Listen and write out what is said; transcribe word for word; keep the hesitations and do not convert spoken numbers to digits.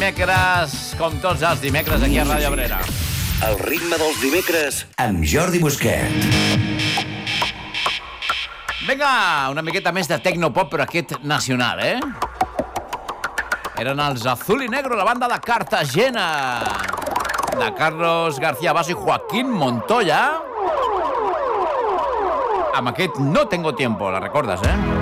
Dimecres, com tots els dimecres, aquí a Ràdio Abrera. El ritme dels dimecres amb Jordi Busquet. Vinga, una miqueta més de tecnopop, però aquest nacional, eh? Eren els Azul y Negro, la banda de Cartagena, de Carlos García Basso i Joaquín Montoya. Amb aquest No Tengo Tiempo, la recordes, eh?